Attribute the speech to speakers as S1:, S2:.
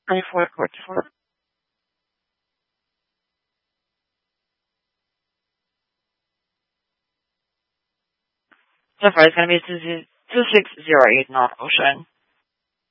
S1: 24. So far, it's going to be 2608 North Ocean.